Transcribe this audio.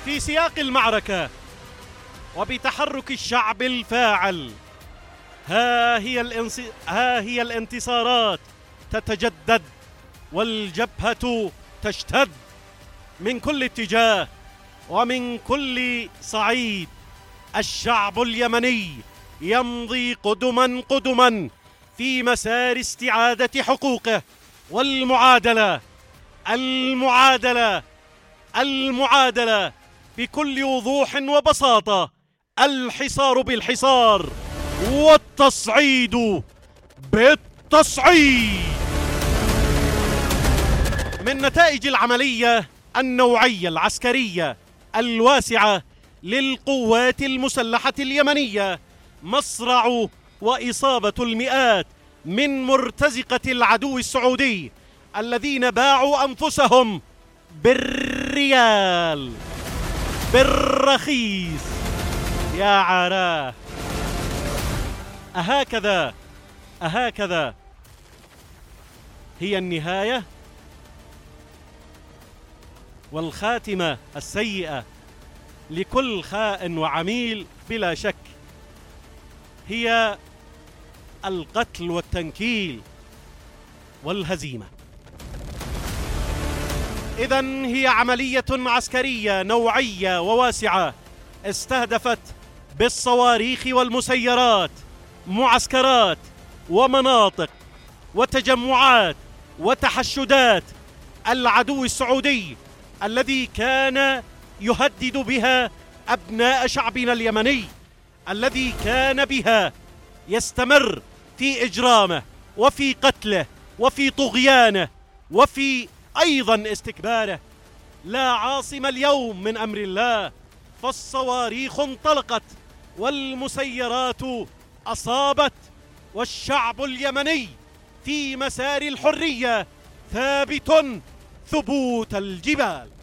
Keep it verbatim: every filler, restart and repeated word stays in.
في سياق المعركة وبتحرك الشعب الفاعل، ها هي, الانص... ها هي الانتصارات تتجدد والجبهة تشتد من كل اتجاه ومن كل صعيد. الشعب اليمني يمضي قدما قدما في مسار استعادة حقوقه، والمعادلة المعادلة المعادلة بكل وضوح وبساطة: الحصار بالحصار والتصعيد بالتصعيد. من نتائج العملية النوعية العسكرية الواسعة للقوات المسلحة اليمنية مصرع وإصابة المئات من مرتزقة العدو السعودي الذين باعوا أنفسهم بالريال بالرخيص. يا عراه، أهكذا أهكذا هي النهاية والخاتمة السيئة لكل خائن وعميل؟ بلا شك هي القتل والتنكيل والهزيمة. إذن هي عملية عسكرية نوعية وواسعة استهدفت بالصواريخ والمسيرات معسكرات ومناطق وتجمعات وتحشدات العدو السعودي الذي كان يهدد بها أبناء شعبنا اليمني، الذي كان بها يستمر في إجرامه وفي قتله وفي طغيانه وفي أيضا استكباره. لا عاصم اليوم من أمر الله، فالصواريخ انطلقت والمسيرات أصابت، والشعب اليمني في مسار الحرية ثابت ثبوت الجبال.